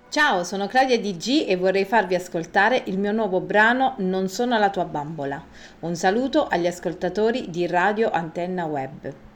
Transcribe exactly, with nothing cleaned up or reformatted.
Ciao, sono Claudia D G e vorrei farvi ascoltare il mio nuovo brano Non sono la tua bambola. Un saluto agli ascoltatori di Radio Antenna Web.